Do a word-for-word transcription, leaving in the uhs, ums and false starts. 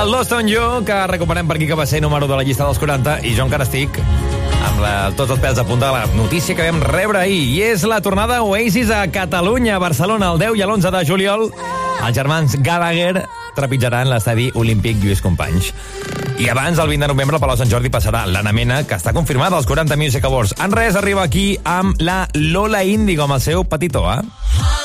El Lost on You, que recuperem per aquí, que va ser número de la llista dels quaranta, i jo encara estic amb la, tots els pèls a punta de la notícia que vam rebre ahir. I és la tornada Oasis a Catalunya, a Barcelona, el deu i l'onze de juliol. Els germans Gallagher trepitjaran l'estadi Olímpic Lluís Companys. I abans, el vint de novembre, al Palau Sant Jordi passarà l'Anna Mena, que està confirmada als quaranta Music Awards. En res, arriba aquí amb la Lola Índigo, amb el seu Petitó, eh?